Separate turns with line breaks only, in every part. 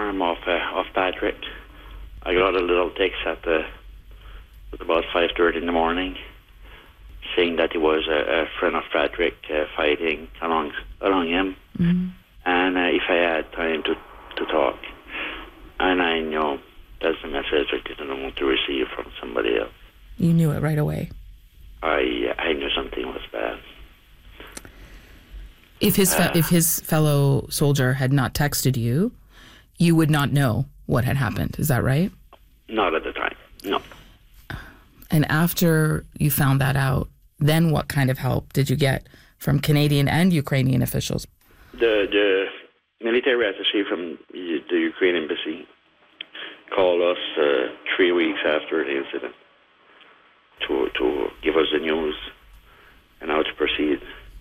arm off Patrick. I got a little text at about 5:30 in the morning, saying that he was a friend of Patrick fighting along him, and if I had time to talk. And I know that's the message I didn't want to receive from somebody else.
You knew it right away.
I knew something was bad.
If his fellow soldier had not texted you, you would not know what had happened. Is that right?
Not at the time, no.
And after you found that out, then what kind of help did you get from Canadian and Ukrainian officials?
The military attaché from the Ukraine embassy called us 3 weeks after the incident to give us the news and how to proceed.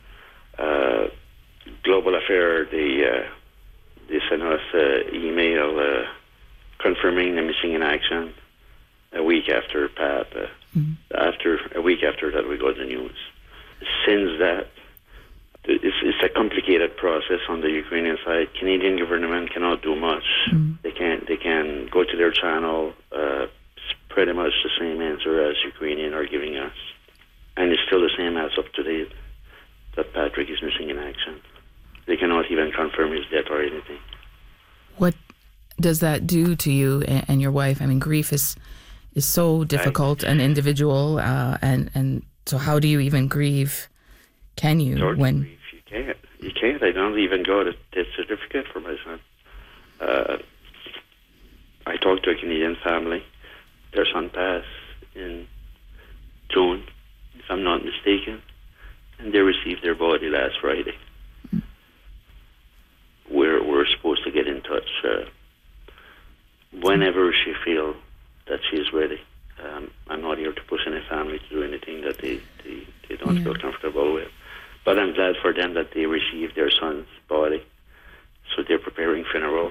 Global Affairs, they sent us email confirming the missing in action a week after Pat. After a week after that, we got the news. Since that, it's a complicated process on the Ukrainian side. Canadian government cannot do much. They can go to their channel. It's pretty much the same answer as Ukrainian are giving us, and it's still the same as up to date that Patrick is missing in action. They cannot even confirm his death or anything. What
does that do to you and your wife? I mean, grief is so difficult and individual, and so how do you even grieve? Can you? When
you can't. I don't even got a death certificate for my son. I talked to a Canadian family. Their son passed in June, if I'm not mistaken, and they received their body last Friday. We're supposed to get in touch whenever she feels that she is ready. I'm not here to push any family to do anything that they don't feel comfortable with. But I'm glad for them that they received their son's body. So they're preparing funeral.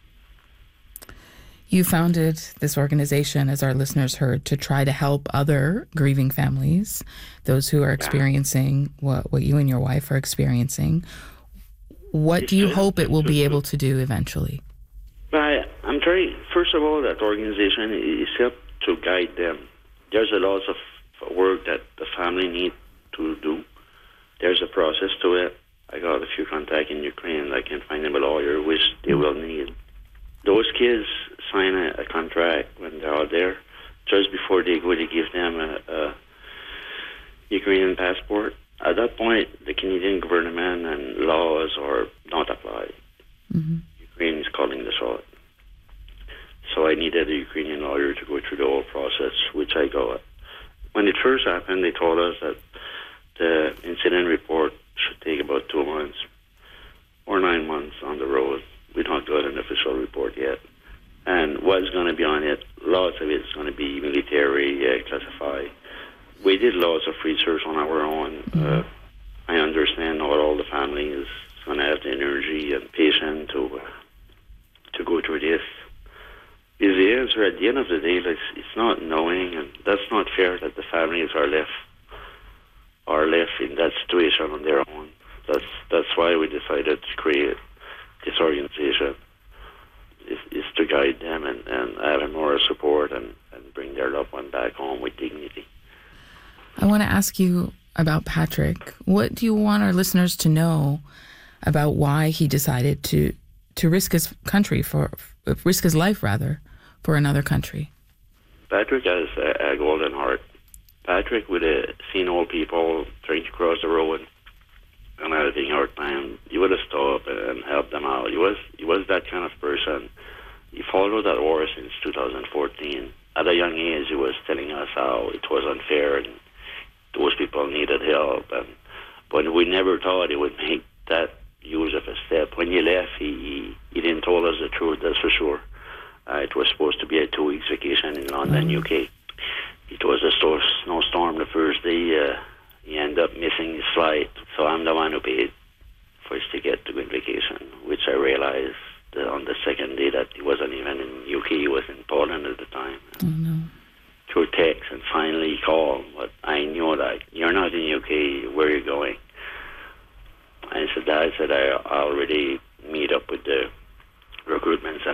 You founded this organization, as our listeners heard, to try to help other grieving families, those who are experiencing what you and your wife are experiencing. What do you hope it will be able to do eventually?
I'm trying, first of all, that organization is help to guide them. There's a lot of work that the family need to do. There's a process to it. I got a few contacts in Ukraine. I can find them a lawyer, which they will need. Those kids sign a contract when they're out there. Just before they go, they give them a Ukrainian passport. At that point, the Canadian government and laws are not applied. Ukraine is calling the shot. So I needed a Ukrainian lawyer to go through the whole process, which I got. When it first happened, they told us that the incident report should take about 2 months or 9 months on the road. We don't got an official report yet. And what's going to be on it, lots of it is going to be military classified. We did lots of research on our own. I understand not all the family is going to have the energy and patience to go through this. Is the answer at the end of the day, it's not knowing, and that's not fair that the families are left in that situation on their own. That's why we decided to create this organization, is to guide them and have more support and bring their loved one back home with dignity.
I want to ask you about Patrick. What do you want our listeners to know about why he decided to risk his country risk his life for another country?
Patrick has a golden heart. Patrick would have seen old people trying to cross the road and having a hard time. He would have stopped and helped them out. He was that kind of person. He followed that war since 2014. At a young age, he was telling us how it was unfair and those people needed help. But we never thought he would make that use of a step. When he left, he didn't tell us the truth, that's for sure. It was supposed to be a 2 weeks vacation in London, UK. It was a snowstorm the first day. He ended up missing his flight. So I'm the one who paid for his ticket to go on vacation, which I realized on the second day that he wasn't even in UK. He was in Poland at the time.
Oh, no.
Through text, and finally he called. But I knew that, you're not in UK, where are you going? I said, I already meet up with the recruitment center